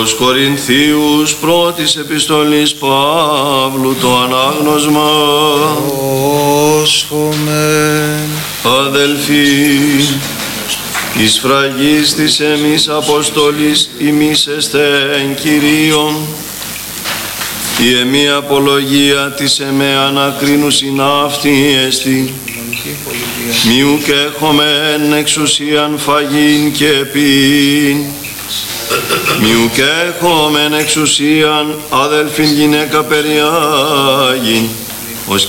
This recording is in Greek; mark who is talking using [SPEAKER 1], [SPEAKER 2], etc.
[SPEAKER 1] Ως Κορινθίους πρώτης επιστολής Παύλου το ανάγνωσμα.
[SPEAKER 2] Όσχομεν.
[SPEAKER 1] Αδελφοί, εις φραγής της εμείς αποστολής ημίσεστε εν Κυρίον, η εμή απολογία της εμέ ανακρίνουσιν αυτή εστι, μιου και έχομεν εξουσίαν φαγήν και πίν, μιου και έχομεν εξουσίαν αδελφήν γυναίκα περιάγην,